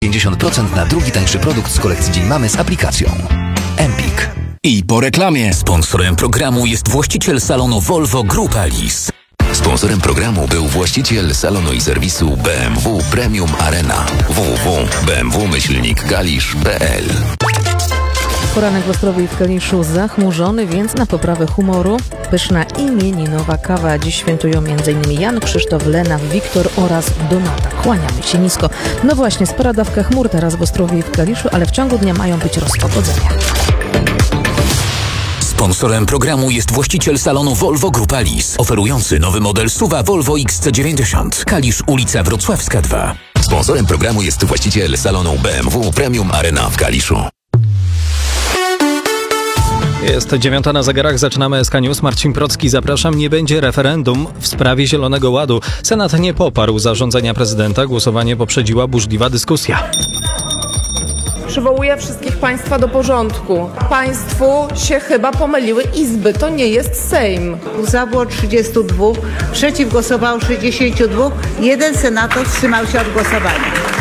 50% na drugi tańszy produkt z kolekcji Dzień Mamy z aplikacją. Empik. I po reklamie. Sponsorem programu jest właściciel salonu Volvo Group Alice. Sponsorem programu był właściciel salonu i serwisu BMW Premium Arena. www.bmw-kalisz.pl. Poranek w Ostrowie i w Kaliszu zachmurzony, więc na poprawę humoru pyszna imieninowa kawa. Dziś świętują m.in. Jan, Krzysztof, Lena, Wiktor oraz Donata. Kłaniamy się nisko. No właśnie, spora dawka chmur teraz w Ostrowie i w Kaliszu, ale w ciągu dnia mają być rozpogodzenia. Sponsorem programu jest właściciel salonu Volvo Group Alice, oferujący nowy model SUV-a Volvo XC90. Kalisz, ulica Wrocławska 2. Sponsorem programu jest właściciel salonu BMW Premium Arena w Kaliszu. Jest 9 na zegarach, zaczynamy SK News. Marcin Procki, zapraszam. Nie będzie referendum w sprawie Zielonego Ładu. Senat nie poparł zarządzenia prezydenta. Głosowanie poprzedziła burzliwa dyskusja. Przywołuję wszystkich Państwa do porządku. Państwu się chyba pomyliły izby. To nie jest Sejm. Za było 32, przeciw głosowało 62, jeden senator wstrzymał się od głosowania.